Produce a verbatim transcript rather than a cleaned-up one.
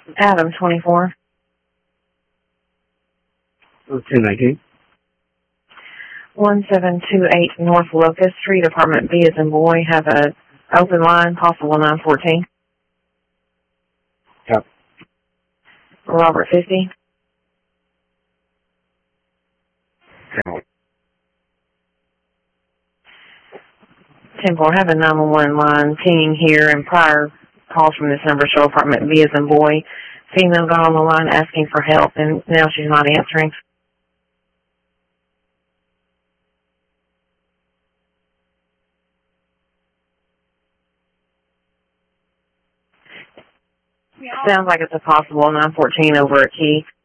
Adam, twenty-four. two nineteen. one seven two eight North Locust Street, apartment B as in boy. Have a open line, possible nine fourteen. Yep. Robert, fifty. ten four, have a nine one one line pinging here, and prior calls from this number show apartment B as in boy. Female got on the line asking for help, and now she's not answering. Sounds like it's a possible nine fourteen over a key.